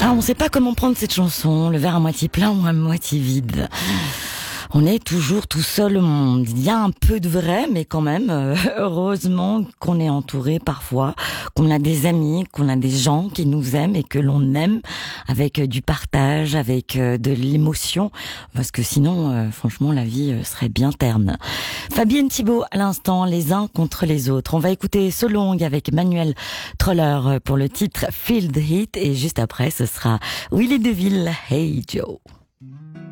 Ah, on sait pas comment prendre cette chanson, le verre à moitié plein ou à moitié vide. On est toujours tout seul au monde. Il y a un peu de vrai, mais quand même, heureusement qu'on est entouré parfois, qu'on a des amis, qu'on a des gens qui nous aiment et que l'on aime avec du partage, avec de l'émotion, parce que sinon, franchement, la vie serait bien terne. Fabienne Thibault, à l'instant, les uns contre les autres. On va écouter So Long avec Manuel Troller pour le titre Feel the Heat et juste après, ce sera Willy DeVille, Hey Joe.